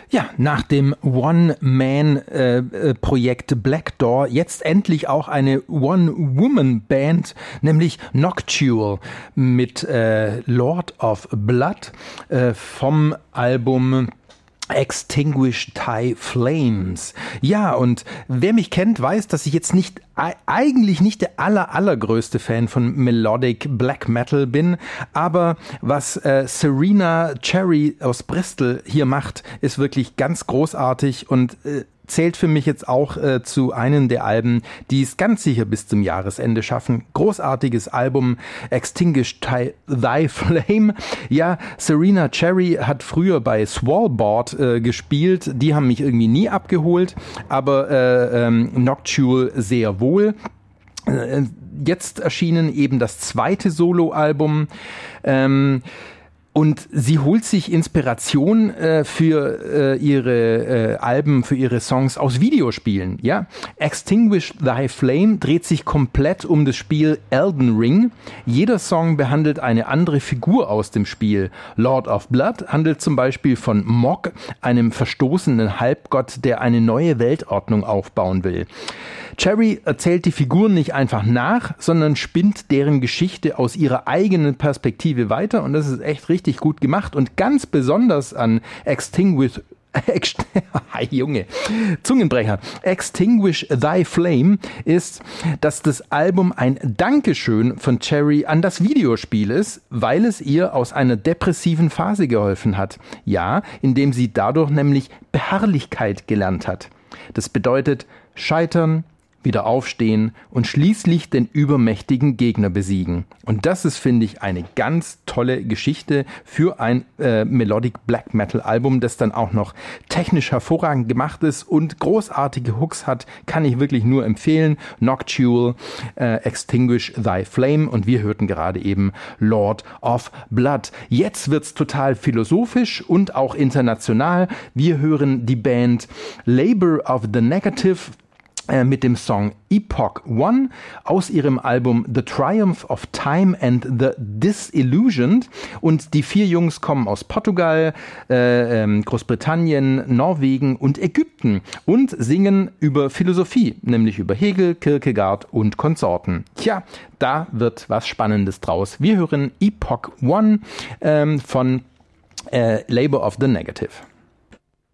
Ja, nach dem One-Man-Projekt Black Door jetzt endlich auch eine One-Woman-Band, nämlich Noctule mit Lord of Blood vom Album Extinguished Thy Flames. Ja, und wer mich kennt, weiß, dass ich jetzt eigentlich nicht der allergrößte Fan von Melodic Black Metal bin, aber was Serena Cherry aus Bristol hier macht, ist wirklich ganz großartig und zählt für mich jetzt auch zu einem der Alben, die es ganz sicher bis zum Jahresende schaffen. Großartiges Album, Extinguished Thy Flame. Ja, Serena Cherry hat früher bei Swallboard gespielt. Die haben mich irgendwie nie abgeholt, aber Noctule sehr wohl. Jetzt erschienen eben das zweite Soloalbum. Und sie holt sich Inspiration für ihre Alben, für ihre Songs aus Videospielen. Ja, Extinguish Thy Flame dreht sich komplett um das Spiel Elden Ring. Jeder Song behandelt eine andere Figur aus dem Spiel. Lord of Blood handelt zum Beispiel von Mog, einem verstoßenen Halbgott, der eine neue Weltordnung aufbauen will. Cherry erzählt die Figuren nicht einfach nach, sondern spinnt deren Geschichte aus ihrer eigenen Perspektive weiter und das ist echt richtig gut gemacht und ganz besonders an Extinguish Thy Flame ist, dass das Album ein Dankeschön von Cherry an das Videospiel ist, weil es ihr aus einer depressiven Phase geholfen hat. Ja, indem sie dadurch nämlich Beharrlichkeit gelernt hat. Das bedeutet Scheitern, wieder aufstehen und schließlich den übermächtigen Gegner besiegen. Und das ist, finde ich, eine ganz tolle Geschichte für ein Melodic Black Metal Album, das dann auch noch technisch hervorragend gemacht ist und großartige Hooks hat, kann ich wirklich nur empfehlen. Noctule, Extinguish Thy Flame und wir hörten gerade eben Lord of Blood. Jetzt wird's total philosophisch und auch international. Wir hören die Band Labor of the Negative mit dem Song Epoch One aus ihrem Album The Triumph of Time and the Disillusioned. Und die 4 Jungs kommen aus Portugal, Großbritannien, Norwegen und Ägypten und singen über Philosophie, nämlich über Hegel, Kierkegaard und Konsorten. Tja, da wird was Spannendes draus. Wir hören Epoch One von Labor of the Negative.